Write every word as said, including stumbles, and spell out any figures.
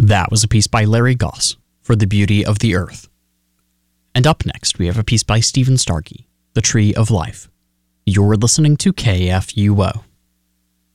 That was a piece by Larry Goss for The Beauty of the Earth. And up next, we have a piece by Stephen Starkey, The Tree of Life. You're listening to K F U O.